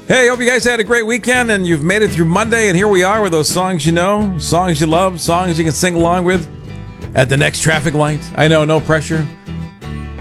Hey, hope you guys had a great weekend and you've made it through Monday, and here we are with those songs you know, songs you love, songs you can sing along with at the next traffic light. I know, no pressure.